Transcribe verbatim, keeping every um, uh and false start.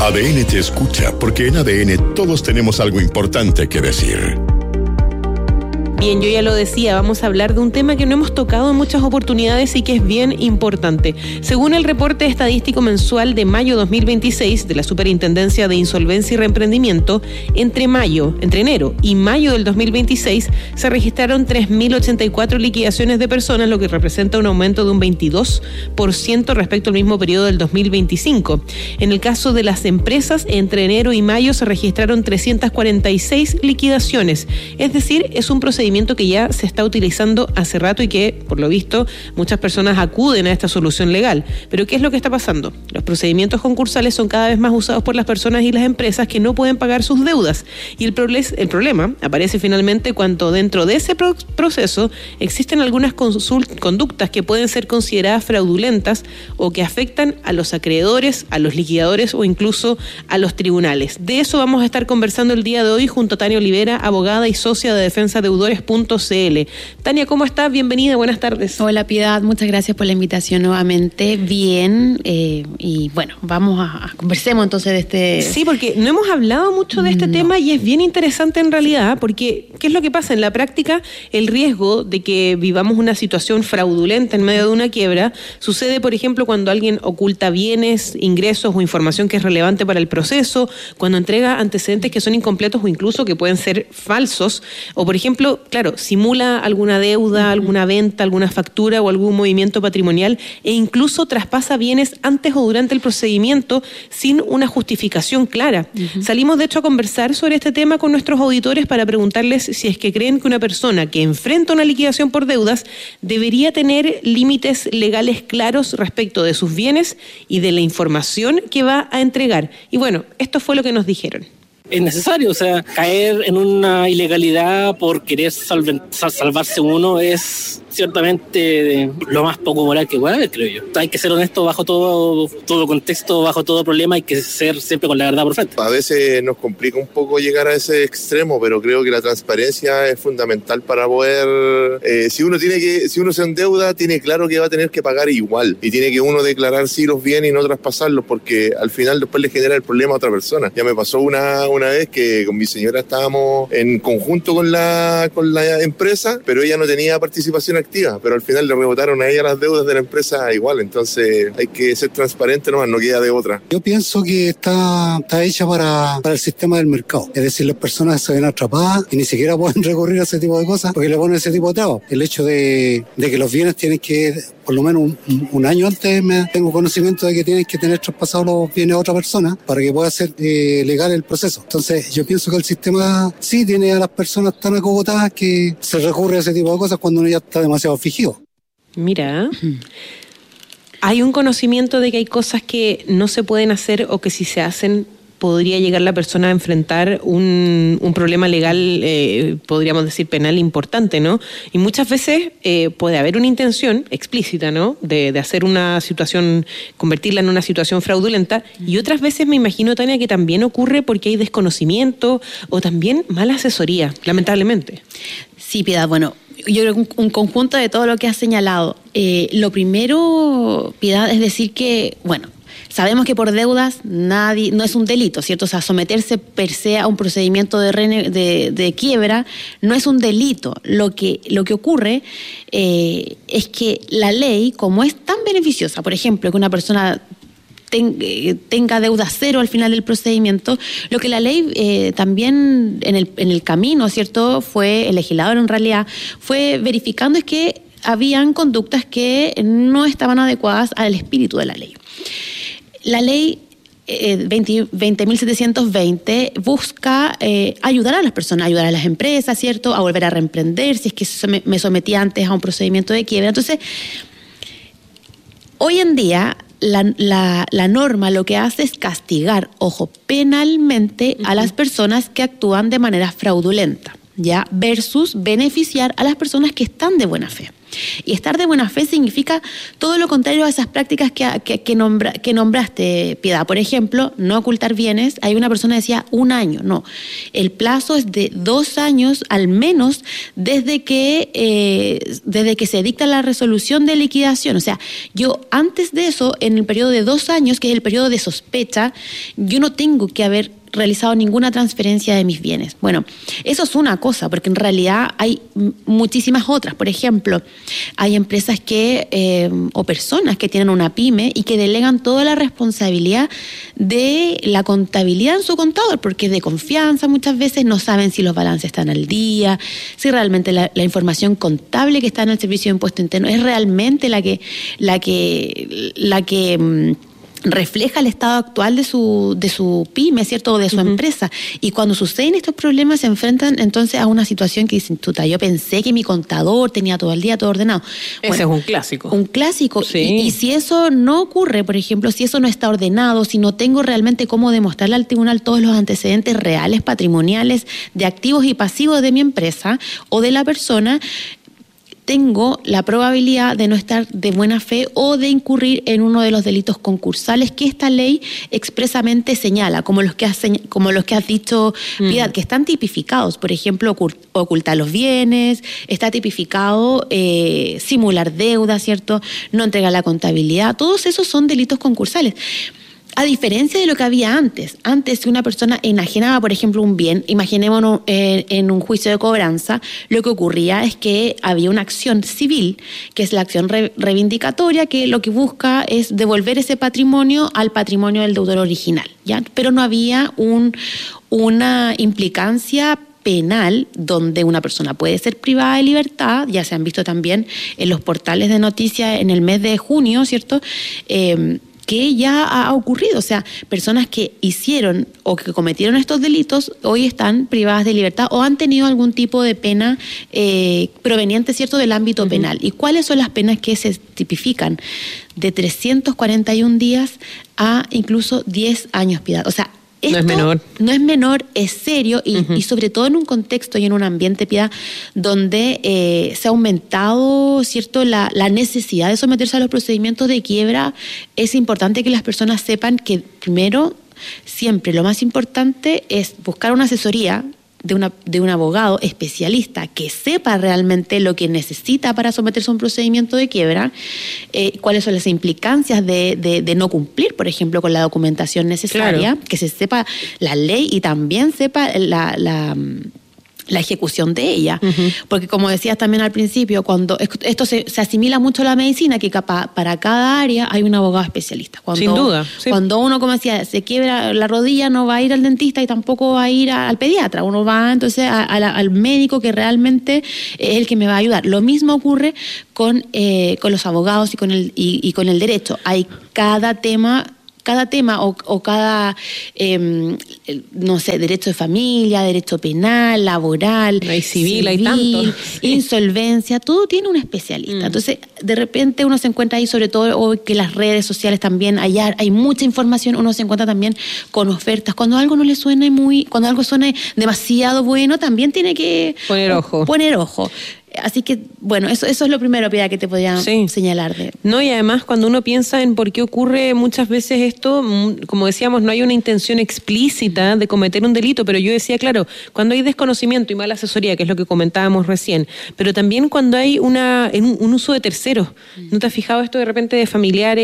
A D N te escucha, porque en A D N todos tenemos algo importante que decir. Bien, yo ya lo decía, vamos a hablar de un tema que no hemos tocado en muchas oportunidades y que es bien importante. Según el reporte estadístico mensual de mayo dos mil veintiséis de la Superintendencia de Insolvencia y Reemprendimiento, entre mayo, entre enero y mayo del dos mil veintiséis se registraron tres mil ochenta y cuatro liquidaciones de personas, lo que representa un aumento de un veintidós por ciento respecto al mismo periodo del dos mil veinticinco. En el caso de las empresas, entre enero y mayo se registraron trescientas cuarenta y seis liquidaciones, es decir, es un procedimiento que ya se está utilizando hace rato y que, por lo visto, muchas personas acuden a esta solución legal. Pero ¿qué es lo que está pasando? Los procedimientos concursales son cada vez más usados por las personas y las empresas que no pueden pagar sus deudas. Y el, proble- el problema aparece finalmente cuando dentro de ese pro- proceso existen algunas consult- conductas que pueden ser consideradas fraudulentas o que afectan a los acreedores, a los liquidadores o incluso a los tribunales. De eso vamos a estar conversando el día de hoy junto a Tania Olivera, abogada y socia de Defensa Deudores punto c l. Tania, ¿cómo estás? Bienvenida, buenas tardes. Hola Piedad, muchas gracias por la invitación nuevamente. Bien, eh, y bueno, vamos a, a conversemos entonces de este... Sí, porque no hemos hablado mucho de este no. tema y es bien interesante en realidad, porque ¿qué es lo que pasa? En la práctica, el riesgo de que vivamos una situación fraudulenta en medio de una quiebra sucede, por ejemplo, cuando alguien oculta bienes, ingresos o información que es relevante para el proceso, cuando entrega antecedentes que son incompletos o incluso que pueden ser falsos, o por ejemplo, claro, simula alguna deuda, alguna venta, alguna factura o algún movimiento patrimonial e incluso traspasa bienes antes o durante el procedimiento sin una justificación clara. Uh-huh. Salimos de hecho a conversar sobre este tema con nuestros auditores para preguntarles si es que creen que una persona que enfrenta una liquidación por deudas debería tener límites legales claros respecto de sus bienes y de la información que va a entregar. Y bueno, esto fue lo que nos dijeron. Es necesario, o sea, caer en una ilegalidad por querer salve, sal, salvarse uno es ciertamente lo más poco moral que puede haber, creo yo. Hay que ser honesto bajo todo, todo contexto, bajo todo problema, hay que ser siempre con la verdad por frente. A veces nos complica un poco llegar a ese extremo, pero creo que la transparencia es fundamental para poder, eh, si uno tiene que, si uno se endeuda, tiene claro que va a tener que pagar igual y tiene que uno declarar sí los bienes y no traspasarlos, porque al final después le genera el problema a otra persona. Ya me pasó una, una vez que con mi señora estábamos en conjunto con la, con la empresa, pero ella no tenía participación activa, pero al final le rebotaron a ella las deudas de la empresa igual, entonces hay que ser transparente nomás, no queda de otra. Yo pienso que está, está hecha para, para el sistema del mercado, es decir, las personas se ven atrapadas y ni siquiera pueden recurrir a ese tipo de cosas porque le ponen ese tipo de trabas. El hecho de, de que los bienes tienen que, por lo menos un, un año antes me tengo conocimiento de que tienen que tener traspasados los bienes a otra persona para que pueda ser eh, legal el proceso. Entonces yo pienso que el sistema sí tiene a las personas tan acogotadas que se recurre a ese tipo de cosas cuando uno ya está demasiado fingido. Mira, hay un conocimiento de que hay cosas que no se pueden hacer o que si se hacen podría llegar la persona a enfrentar un, un problema legal, eh, podríamos decir penal importante, ¿no? Y muchas veces eh, puede haber una intención explícita, ¿no? De, de hacer una situación, convertirla en una situación fraudulenta, y otras veces me imagino, Tania, que también ocurre porque hay desconocimiento o también mala asesoría, lamentablemente. Sí, Piedad, bueno, yo creo que un, un conjunto de todo lo que has señalado. Eh, lo primero, Piedad, es decir que, bueno, sabemos que por deudas nadie, no es un delito, ¿cierto? O sea, someterse per se a un procedimiento de, rene, de, de quiebra no es un delito. Lo que, lo que ocurre eh, es que la ley, como es tan beneficiosa, por ejemplo, que una persona ten, eh, tenga deuda cero al final del procedimiento, lo que la ley eh, también en el, en el camino, ¿cierto? Fue, el legislador en realidad, fue verificando es que habían conductas que no estaban adecuadas al espíritu de la ley. La ley eh, veinte mil setecientos veinte busca eh, ayudar a las personas, ayudar a las empresas, ¿cierto? A volver a reemprender, si es que me sometía antes a un procedimiento de quiebra. Entonces, hoy en día, la, la, la norma lo que hace es castigar, ojo, penalmente a las personas que actúan de manera fraudulenta. ¿ya? Versus beneficiar a las personas que están de buena fe. Y estar de buena fe significa todo lo contrario a esas prácticas que, que, que, nombra, que nombraste, Piedad. Por ejemplo, no ocultar bienes. Hay una persona que decía un año. No, el plazo es de dos años al menos desde que, eh, desde que se dicta la resolución de liquidación. O sea, yo antes de eso, en el periodo de dos años, que es el periodo de sospecha, yo no tengo que haber realizado ninguna transferencia de mis bienes. Bueno, eso es una cosa, porque en realidad hay muchísimas otras. Por ejemplo, hay empresas que eh, o personas que tienen una pyme y que delegan toda la responsabilidad de la contabilidad en su contador, porque es de confianza muchas veces, no saben si los balances están al día, si realmente la, la información contable que está en el Servicio de Impuesto Interno es realmente la que la que la que mmm, refleja el estado actual de su de su pyme, ¿cierto? O de su uh-huh. empresa. Y cuando suceden estos problemas se enfrentan entonces a una situación que dicen, tuta, yo pensé que mi contador tenía todo el día todo ordenado. Ese bueno, es un clásico. Un clásico. Sí. Y, y si eso no ocurre, por ejemplo, si eso no está ordenado, si no tengo realmente cómo demostrarle al tribunal todos los antecedentes reales, patrimoniales, de activos y pasivos de mi empresa o de la persona, tengo la probabilidad de no estar de buena fe o de incurrir en uno de los delitos concursales que esta ley expresamente señala, como los que has, como los que has dicho, Piedad, mm. que están tipificados. Por ejemplo, ocultar los bienes, está tipificado eh, simular deuda, ¿cierto? No entregar la contabilidad. Todos esos son delitos concursales. A diferencia de lo que había antes. Antes, si una persona enajenaba, por ejemplo, un bien, imaginémonos en, en un juicio de cobranza, lo que ocurría es que había una acción civil, que es la acción re, reivindicatoria, que lo que busca es devolver ese patrimonio al patrimonio del deudor original, ¿ya? Pero no había un, una implicancia penal donde una persona puede ser privada de libertad. Ya se han visto también en los portales de noticias en el mes de junio, ¿cierto?, eh, que ya ha ocurrido. O sea, personas que hicieron o que cometieron estos delitos hoy están privadas de libertad o han tenido algún tipo de pena eh, proveniente, ¿cierto?, del ámbito uh-huh. penal. ¿Y cuáles son las penas que se tipifican? De trescientos cuarenta y un días a incluso diez años, Piedad. O sea, esto no es menor. No es menor, es serio y, uh-huh. y sobre todo en un contexto y en un ambiente, Piedad, donde eh, se ha aumentado, ¿cierto?, la, la necesidad de someterse a los procedimientos de quiebra. Es importante que las personas sepan que primero, siempre lo más importante es buscar una asesoría de, una, de un abogado especialista que sepa realmente lo que necesita para someterse a un procedimiento de quiebra, eh, cuáles son las implicancias de, de, de no cumplir, por ejemplo, con la documentación necesaria, claro. que se sepa la ley y también sepa la... la la ejecución de ella, uh-huh. porque como decías también al principio, cuando esto se, se asimila mucho a la medicina, que capa, para cada área hay un abogado especialista. Cuando, Sin duda. Sí. Cuando uno, como decía, se quiebra la rodilla, no va a ir al dentista y tampoco va a ir a, al pediatra, uno va entonces a, a la, al médico que realmente es el que me va a ayudar. Lo mismo ocurre con, eh, con los abogados y con el, y, y con el derecho. Hay cada tema... cada tema o, o cada, eh, no sé, derecho de familia, derecho penal, laboral, hay civil, civil hay tanto. Insolvencia, todo tiene un especialista. Mm. Entonces, de repente uno se encuentra ahí, sobre todo hoy que las redes sociales también, allá hay mucha información, uno se encuentra también con ofertas. Cuando algo no le suene muy, cuando algo suene demasiado bueno, también tiene que poner ojo. Poner ojo. Así que, bueno, eso, eso es lo primero, Piedad, que te podía sí. señalar. De... No, y además cuando uno piensa en por qué ocurre muchas veces esto, como decíamos, no hay una intención explícita de cometer un delito, pero yo decía, claro, cuando hay desconocimiento y mala asesoría, que es lo que comentábamos recién, pero también cuando hay una un, un uso de terceros. ¿No te has fijado esto de repente de familiares?